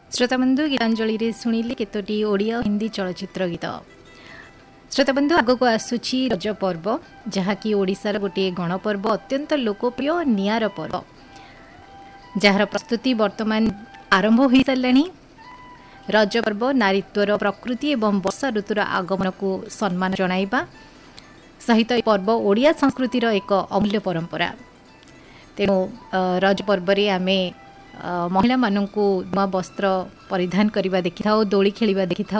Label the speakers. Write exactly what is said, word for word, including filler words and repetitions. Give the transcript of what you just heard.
Speaker 1: श्रोताबंधु गीतांजलि शुणिले केतोटी ओडिया और हिंदी चलचित्र गीत। श्रोताबंधु आगक आसुची रज पर्व जहाँकि ओडिशार गोटे गणपर्व अत्यंत लोकप्रिय निआर पर्व जार प्रस्तुति वर्तमान आरंभ हो सारे। रज पर्व नारीत्वर प्रकृति एवं वर्षा ऋतुर आगमन को सम्मान जणाइबा सहित पर्व ओडिया संस्कृतिर एक अमूल्य परंपरा। तेणु रज पर्व आमे महिला मानू नुआ वस्त्र परिधान करने देखि था, दोली खेल देखि था,